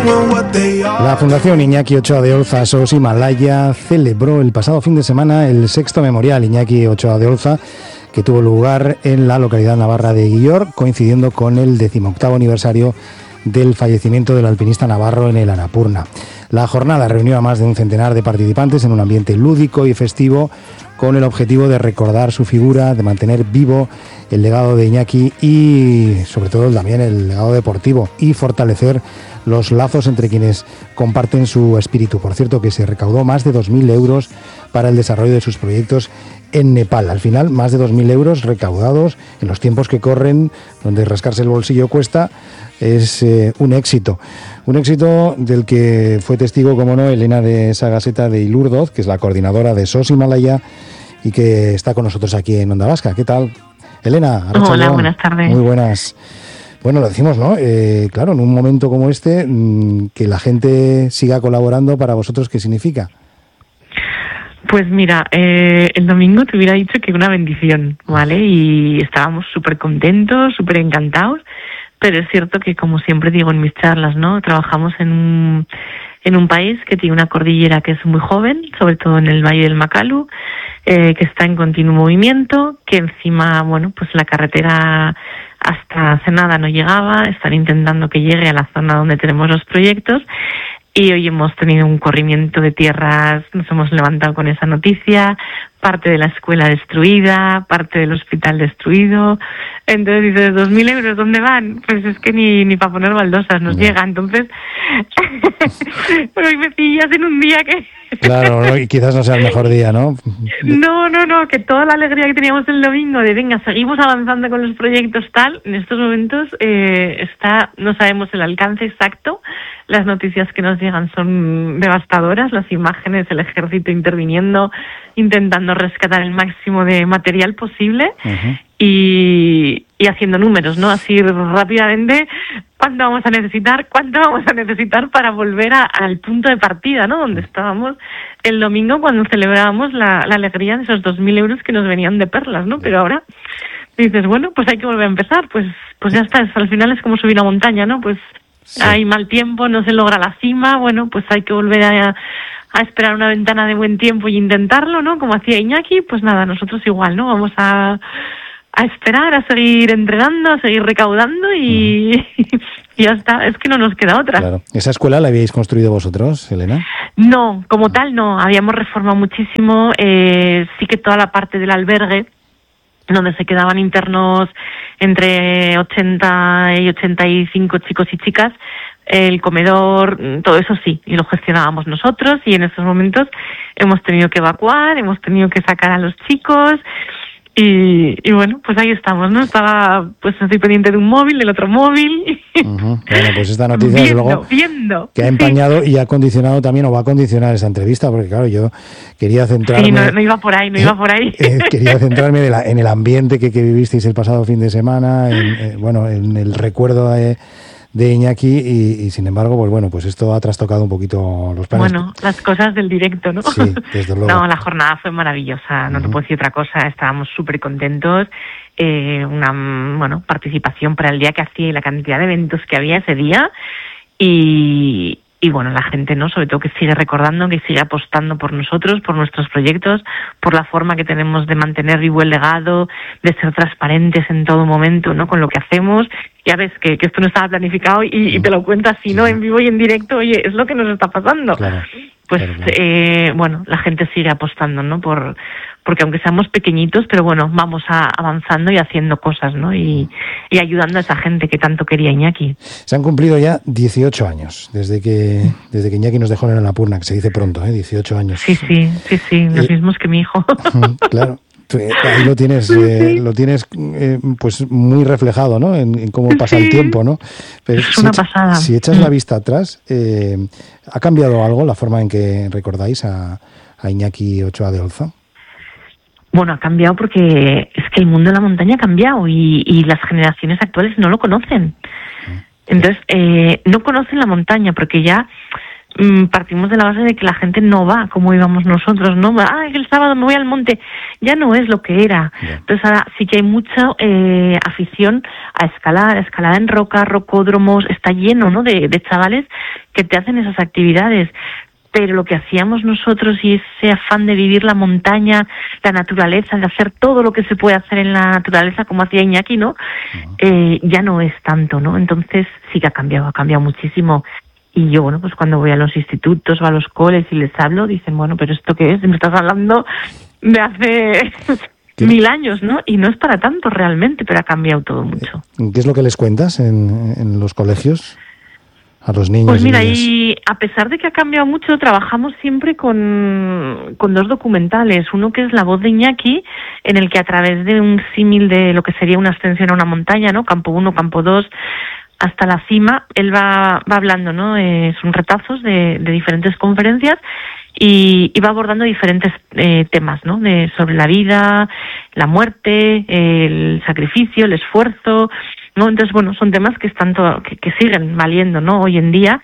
La Fundación Iñaki Ochoa de Olza SOS Himalaya celebró el pasado fin de semana el 6º memorial Iñaki Ochoa de Olza, que tuvo lugar en la localidad navarra de Guillor, coincidiendo con el 18º aniversario del fallecimiento del alpinista navarro en el Annapurna. La jornada reunió a más de un centenar de participantes en un ambiente lúdico y festivo, con el objetivo de recordar su figura, de mantener vivo el legado de Iñaki y sobre todo también el legado deportivo, y fortalecer los lazos entre quienes comparten su espíritu. Por cierto, que se recaudó más de 2.000 euros para el desarrollo de sus proyectos en Nepal. Al final, más de 2.000 euros recaudados en los tiempos que corren, donde rascarse el bolsillo cuesta. Es un éxito del que fue testigo, como no, Elena de Sagaseta de Ilurdoz, que es la coordinadora de SOS Himalaya y que está con nosotros aquí en Onda Vasca. ¿Qué tal, Elena? Hola, buenas tardes. Muy buenas. Bueno, lo decimos, ¿no? Claro, en un momento como este, que la gente siga colaborando, para vosotros, ¿qué significa? Pues mira, el domingo te hubiera dicho que una bendición, ¿vale? Y estábamos súper contentos, súper encantados, pero es cierto que, como siempre digo en mis charlas, ¿no? Trabajamos en un país que tiene una cordillera que es muy joven, sobre todo en el Valle del Makalu, que está en continuo movimiento, que encima, bueno, pues la carretera hasta hace nada no llegaba, están intentando que llegue a la zona donde tenemos los proyectos, y hoy hemos tenido un corrimiento de tierras, nos hemos levantado con esa noticia, parte de la escuela destruida, parte del hospital destruido. Entonces dices, 2.000 euros, ¿dónde van? Pues es que ni para poner baldosas nos llega. Entonces, pero hoy me pillas en un día que... Claro, ¿no? Y quizás no sea el mejor día, ¿no? No, que toda la alegría que teníamos el domingo de venga, seguimos avanzando con los proyectos tal, en estos momentos no sabemos el alcance exacto. Las noticias que nos llegan son devastadoras, las imágenes, el ejército interviniendo, intentando rescatar el máximo de material posible. Uh-huh. Y haciendo números, ¿no? Así rápidamente, ¿cuánto vamos a necesitar para volver al punto de partida, ¿no? Donde estábamos el domingo cuando celebrábamos la alegría de esos 2.000 euros que nos venían de perlas, ¿no? Pero ahora dices, bueno, pues hay que volver a empezar, pues ya está, al final es como subir una montaña, ¿no? Pues sí. Hay mal tiempo, no se logra la cima, bueno, pues hay que volver a esperar una ventana de buen tiempo y intentarlo, ¿no? Como hacía Iñaki, pues nada, nosotros igual, ¿no? Vamos a esperar, a seguir entregando, a seguir recaudando y ya está, es que no nos queda otra. Claro. ¿Esa escuela la habíais construido vosotros, Elena? No, como tal no, habíamos reformado muchísimo, sí que toda la parte del albergue, donde se quedaban internos entre 80 y 85 chicos y chicas, el comedor, todo eso sí, y lo gestionábamos nosotros, y en estos momentos hemos tenido que evacuar, hemos tenido que sacar a los chicos. Y bueno, pues ahí estamos, ¿no? Estoy pendiente de un móvil, del otro móvil. Uh-huh. Bueno, pues esta noticia viendo. Que ha empañado y ha condicionado también, o va a condicionar esa entrevista, porque claro, yo quería centrarme... Sí, no iba por ahí. Quería centrarme en el ambiente que vivisteis el pasado fin de semana, en el recuerdo de Iñaki y sin embargo, pues bueno, pues esto ha trastocado un poquito los planes. Bueno, las cosas del directo, ¿no? Sí, desde luego. No, la jornada fue maravillosa, no te puedo decir otra cosa, estábamos súper contentos, una participación para el día que hacía y la cantidad de eventos que había ese día y bueno, la gente, ¿no? Sobre todo que sigue recordando, que sigue apostando por nosotros, por nuestros proyectos, por la forma que tenemos de mantener vivo el legado, de ser transparentes en todo momento, ¿no? Con lo que hacemos. Ya ves que esto no estaba planificado y te lo cuento así, ¿no? En vivo y en directo, oye, es lo que nos está pasando. Claro, pues, claro. La gente sigue apostando, ¿no? Porque aunque seamos pequeñitos, pero bueno, vamos avanzando y haciendo cosas, ¿no? Y ayudando a esa gente que tanto quería Iñaki. Se han cumplido ya 18 años desde que Iñaki nos dejó en el Annapurna, que se dice pronto, 18 años. Sí, los mismos que mi hijo. Claro. Ahí lo tienes, pues muy reflejado, ¿no? En cómo pasa el tiempo, ¿no? Pero es una pasada. Si echas la vista atrás, ¿ha cambiado algo la forma en que recordáis a Iñaki Ochoa de Olza? Bueno, ha cambiado porque es que el mundo de la montaña ha cambiado y las generaciones actuales no lo conocen. Entonces, no conocen la montaña porque ya partimos de la base de que la gente no va como íbamos nosotros, ¿no? El sábado me voy al monte. Ya no es lo que era. Yeah. Entonces ahora sí que hay mucha afición a escalada en roca, rocódromos, está lleno, ¿no? de chavales que te hacen esas actividades. Pero lo que hacíamos nosotros y ese afán de vivir la montaña, la naturaleza, de hacer todo lo que se puede hacer en la naturaleza, como hacía Iñaki, ¿no? Ya no es tanto, ¿no? Entonces sí que ha cambiado muchísimo. Y yo, bueno, pues cuando voy a los institutos o a los coles y les hablo, dicen, bueno, pero ¿esto qué es? Me estás hablando de hace 1000 años, ¿no? Y no es para tanto realmente, pero ha cambiado todo mucho. ¿Qué es lo que les cuentas en los colegios a los niños? Pues mira, y a pesar de que ha cambiado mucho, trabajamos siempre con 2 documentales. Uno que es La voz de Iñaki, en el que a través de un símil de lo que sería una ascensión a una montaña, ¿no? Campo 1, campo 2, hasta la cima, él va hablando, ¿no? Son retazos de diferentes conferencias y va abordando diferentes temas, ¿no? Sobre la vida, la muerte, el sacrificio, el esfuerzo, ¿no? Entonces, bueno, son temas que están que siguen valiendo, ¿no? Hoy en día.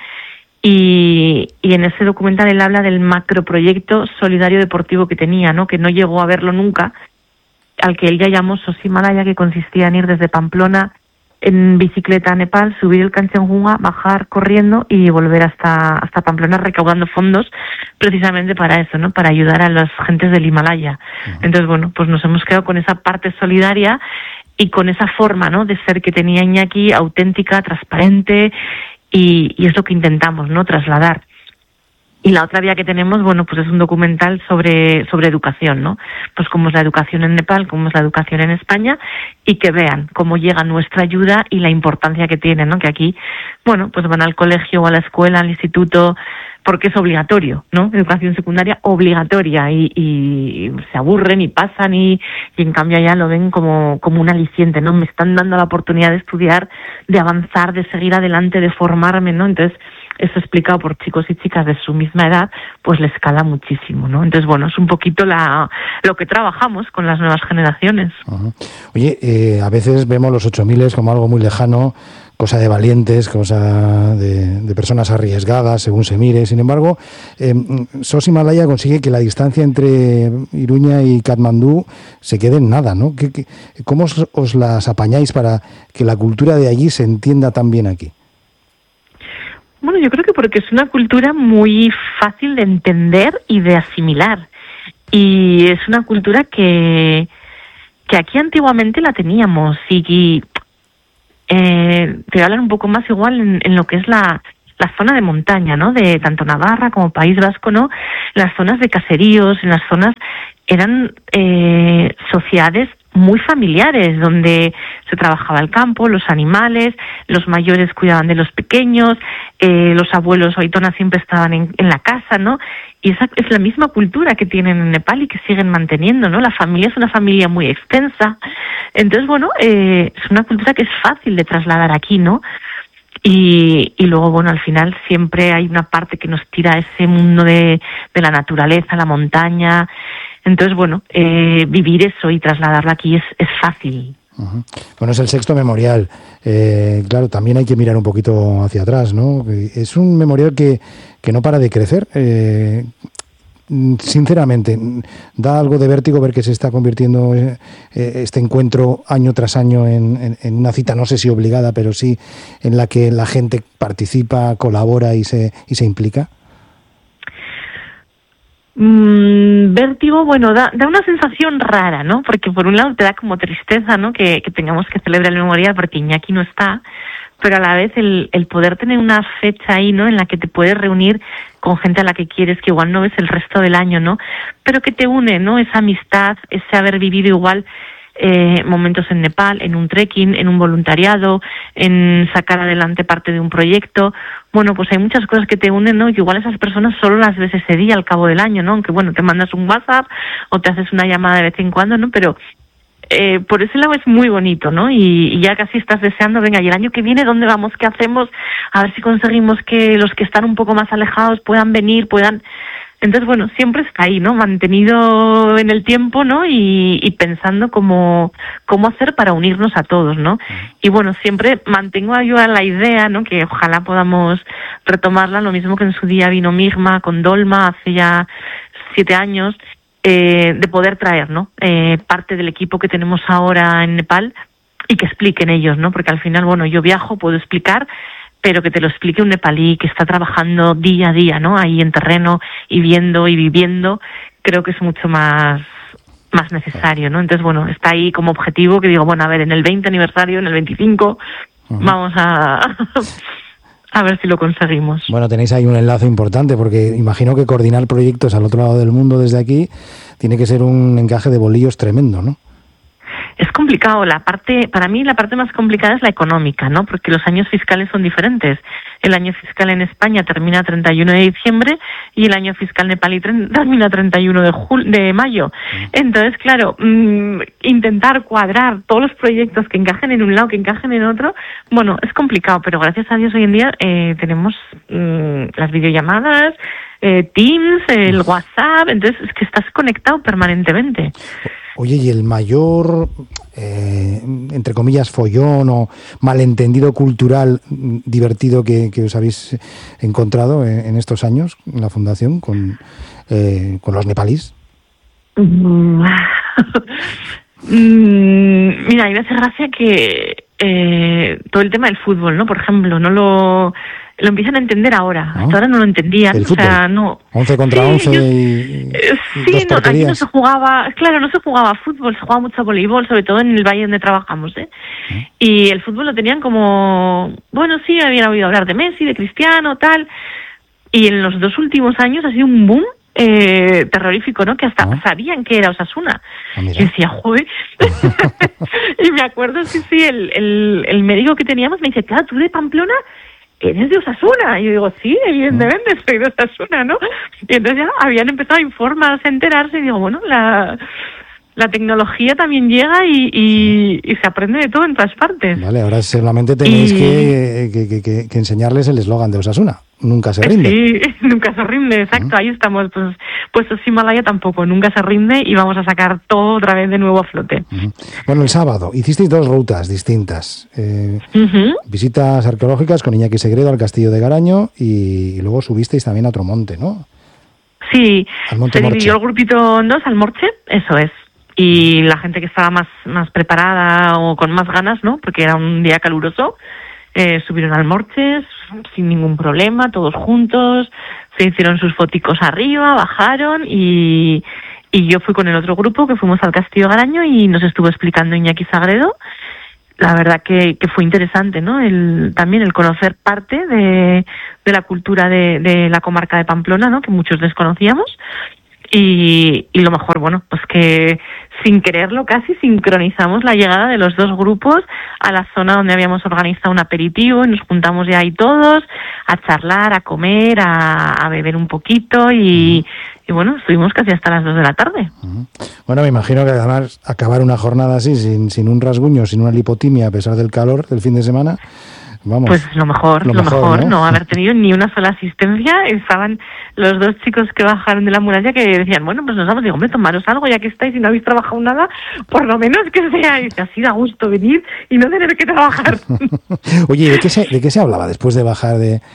Y en ese documental él habla del macroproyecto solidario deportivo que tenía, ¿no? Que no llegó a verlo nunca, al que él ya llamó SOS Himalaya, que consistía en ir desde Pamplona en bicicleta a Nepal, subir el Kanchenjunga, bajar corriendo y volver hasta Pamplona recaudando fondos precisamente para eso, ¿no? Para ayudar a las gentes del Himalaya. Entonces, bueno, pues nos hemos quedado con esa parte solidaria y con esa forma, ¿no? De ser que tenía Iñaki, auténtica, transparente, y es lo que intentamos, ¿no? Trasladar. Y la otra vía que tenemos, bueno, pues es un documental sobre educación, ¿no? Pues cómo es la educación en Nepal, cómo es la educación en España, y que vean cómo llega nuestra ayuda y la importancia que tiene, ¿no? Que aquí, bueno, pues van al colegio o a la escuela, al instituto, porque es obligatorio, ¿no? Educación secundaria obligatoria, y se aburren y pasan y en cambio allá lo ven como un aliciente, ¿no? Me están dando la oportunidad de estudiar, de avanzar, de seguir adelante, de formarme, ¿no? Entonces, eso explicado por chicos y chicas de su misma edad, pues les cala muchísimo, ¿no? Entonces, bueno, es un poquito lo que trabajamos con las nuevas generaciones. Uh-huh. Oye, a veces vemos los 8000 como algo muy lejano, cosa de valientes, cosa de personas arriesgadas, según se mire. Sin embargo, SOS Himalaya consigue que la distancia entre Iruña y Katmandú se quede en nada, ¿no? ¿Cómo os las apañáis para que la cultura de allí se entienda tan bien aquí? Bueno, yo creo que porque es una cultura muy fácil de entender y de asimilar. Y es una cultura que aquí antiguamente la teníamos. Y te voy a hablar un poco más igual en lo que es la zona de montaña, ¿no? De tanto Navarra como País Vasco, ¿no? Las zonas de caseríos, en las zonas eran sociedades muy familiares, donde se trabajaba el campo, los animales, los mayores cuidaban de los pequeños, los abuelos o aitonas siempre estaban en la casa, ¿no? Y esa es la misma cultura que tienen en Nepal y que siguen manteniendo, ¿no? La familia es una familia muy extensa. Entonces, bueno, es una cultura que es fácil de trasladar aquí, ¿no? Y luego, bueno, al final siempre hay una parte que nos tira a ese mundo de la naturaleza, la montaña. Entonces, bueno, vivir eso y trasladarlo aquí es fácil. Uh-huh. Bueno, es el sexto memorial. Claro, también hay que mirar un poquito hacia atrás, ¿no? Es un memorial que no para de crecer. Sinceramente, da algo de vértigo ver que se está convirtiendo este encuentro año tras año en una cita, no sé si obligada, pero sí en la que la gente participa, colabora y se implica. Vértigo, bueno, da una sensación rara, ¿no? Porque por un lado te da como tristeza, ¿no? Que tengamos que celebrar el memorial porque Iñaki no está, pero a la vez el poder tener una fecha ahí, ¿no? En la que te puedes reunir con gente a la que quieres, que igual no ves el resto del año, ¿no? Pero que te une, ¿no? Esa amistad, ese haber vivido igual momentos en Nepal, en un trekking, en un voluntariado, en sacar adelante parte de un proyecto. Bueno, pues hay muchas cosas que te unen, ¿no? Y igual esas personas solo las ves ese día al cabo del año, ¿no? Aunque, bueno, te mandas un WhatsApp o te haces una llamada de vez en cuando, ¿no? Pero por ese lado es muy bonito, ¿no? Y ya casi estás deseando, venga, ¿y el año que viene dónde vamos? ¿Qué hacemos? A ver si conseguimos que los que están un poco más alejados puedan venir, puedan... Entonces, bueno, siempre está ahí, ¿no? Mantenido en el tiempo, ¿no? Y pensando cómo hacer para unirnos a todos, ¿no? Y bueno, siempre mantengo yo a la idea, ¿no? Que ojalá podamos retomarla, lo mismo que en su día vino Migma con Dolma hace ya 7 años, de poder traer, ¿no? Parte del equipo que tenemos ahora en Nepal y que expliquen ellos, ¿no? Porque al final, bueno, yo viajo, puedo explicar, pero que te lo explique un nepalí que está trabajando día a día, ¿no? Ahí en terreno y viendo y viviendo, creo que es mucho más necesario, ¿no? Entonces, bueno, está ahí como objetivo que digo, bueno, a ver, en el 20 aniversario, en el 25, vamos a ver si lo conseguimos. Bueno, tenéis ahí un enlace importante, porque imagino que coordinar proyectos al otro lado del mundo desde aquí tiene que ser un encaje de bolillos tremendo, ¿no? Es complicado. Para mí la parte más complicada es la económica, ¿no? Porque los años fiscales son diferentes. El año fiscal en España termina 31 de diciembre y el año fiscal nepalí termina 31 de mayo. Entonces, claro, intentar cuadrar todos los proyectos que encajen en un lado, que encajen en otro, bueno, es complicado, pero gracias a Dios hoy en día tenemos las videollamadas, Teams, el WhatsApp, entonces es que estás conectado permanentemente. Oye, ¿y el mayor, entre comillas, follón o malentendido cultural divertido que os habéis encontrado en estos años en la Fundación con los nepalíes? Mira, a mí me hace gracia que todo el tema del fútbol, ¿no? Por ejemplo, no lo empiezan a entender ahora. Hasta ahora no lo entendían. El fútbol. O sea, no. 11 contra 11 sí, no, aquí no se jugaba, claro, no se jugaba fútbol, se jugaba mucho voleibol, sobre todo en el valle donde trabajamos, ¿eh? Y el fútbol lo tenían como, bueno, sí, habían oído hablar de Messi, de Cristiano, tal. Y en los 2 últimos años ha sido un boom terrorífico, ¿no? Que hasta sabían que era Osasuna. Y decía, joder. Y me acuerdo, sí, el médico que teníamos me dice, claro, tú de Pamplona eres de Osasuna. Y yo digo, sí, evidentemente soy de Osasuna, ¿no? Y entonces ya habían empezado a informarse, a enterarse, y digo, bueno, la tecnología también llega y se aprende de todo en todas partes. Vale, ahora solamente tenéis que enseñarles el eslogan de Osasuna. Nunca se rinde. Sí, nunca se rinde, exacto. Ahí estamos, pues Himalaya tampoco, nunca se rinde y vamos a sacar todo otra vez de nuevo a flote. Bueno, el sábado hicisteis 2 rutas distintas. Visitas arqueológicas con Iñaki Segredo al Castillo de Garaño y luego subisteis también a otro monte, ¿no? Sí, se dividió el grupito en 2 al Morche, eso es. Y la gente que estaba más preparada o con más ganas, ¿no? Porque era un día caluroso, subieron al Morches sin ningún problema, todos juntos, se hicieron sus foticos arriba, bajaron y yo fui con el otro grupo que fuimos al Castillo de Garaño y nos estuvo explicando Iñaki Sagredo. La verdad que fue interesante, ¿no? También el conocer parte de la cultura de la comarca de Pamplona, ¿no? Que muchos desconocíamos. Y lo mejor, bueno, pues que sin quererlo casi sincronizamos la llegada de los 2 grupos a la zona donde habíamos organizado un aperitivo y nos juntamos ya ahí todos a charlar, a comer, a beber un poquito y bueno, estuvimos casi hasta las 2 de la tarde. Bueno, me imagino que además acabar una jornada así sin un rasguño, sin una lipotimia a pesar del calor del fin de semana. Vamos, pues lo mejor, ¿no? Haber tenido ni una sola asistencia. Estaban los 2 chicos que bajaron de la muralla que decían, bueno, pues nos vamos, digo, hombre, tomaros algo ya que estáis y no habéis trabajado nada, por lo menos que sea, y así da gusto venir y no tener que trabajar. Oye, ¿de qué se hablaba después de bajar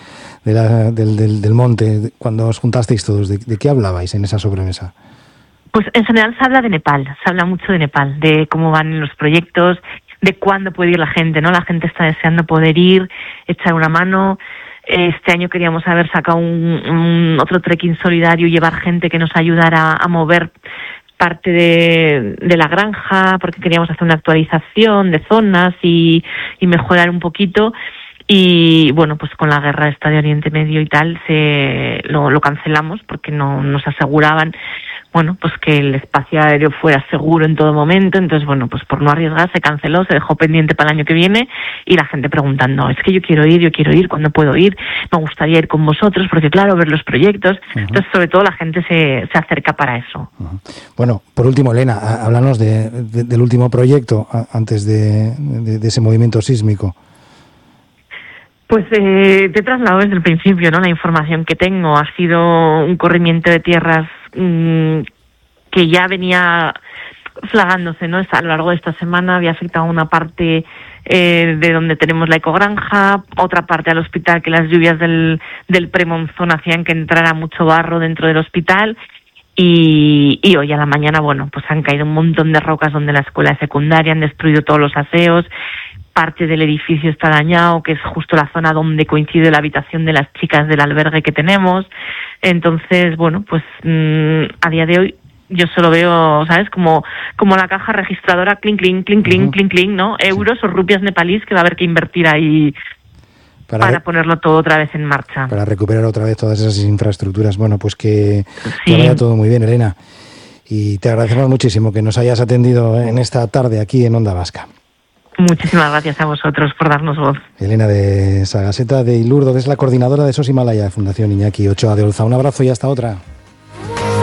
del monte, cuando os juntasteis todos? ¿De qué hablabais en esa sobremesa? Pues en general se habla de Nepal, se habla mucho de Nepal, de cómo van los proyectos, de cuándo puede ir la gente, ¿no? La gente está deseando poder ir, echar una mano. Este año queríamos haber sacado un otro trekking solidario y llevar gente que nos ayudara a mover parte de la granja, porque queríamos hacer una actualización de zonas y mejorar un poquito. Y bueno, pues con la guerra esta de Oriente Medio y tal, lo cancelamos porque no nos aseguraban, bueno, pues que el espacio aéreo fuera seguro en todo momento. Entonces, bueno, pues por no arriesgar se canceló, se dejó pendiente para el año que viene y la gente preguntando, es que yo quiero ir, ¿cuándo puedo ir? Me gustaría ir con vosotros porque, claro, ver los proyectos. Entonces, sobre todo, la gente se acerca para eso. Bueno, por último, Elena, háblanos del último proyecto antes de ese movimiento sísmico. Pues te he trasladado desde el principio, ¿no? La información que tengo ha sido un corrimiento de tierras que ya venía flagándose, ¿no? A lo largo de esta semana había afectado a una parte de donde tenemos la ecogranja, otra parte al hospital, que las lluvias del premonzón hacían que entrara mucho barro dentro del hospital. Y hoy a la mañana, bueno, pues han caído un montón de rocas donde la escuela es secundaria, han destruido todos los aseos, parte del edificio está dañado, que es justo la zona donde coincide la habitación de las chicas del albergue que tenemos. Entonces, bueno, pues a día de hoy yo solo veo, ¿sabes? Como la caja registradora, clink, clink, clink, clink, clink, clink, ¿no? Euros o rupias nepalíes que va a haber que invertir ahí para ponerlo todo otra vez en marcha. Para recuperar otra vez todas esas infraestructuras. Bueno, pues que vaya todo muy bien, Elena. Y te agradecemos muchísimo que nos hayas atendido en esta tarde aquí en Onda Vasca. Muchísimas gracias a vosotros por darnos voz. Elena de Sagaseta de Ilurdo, que es la coordinadora de SOS Himalaya, Fundación Iñaki Ochoa de Olza. Un abrazo y hasta otra.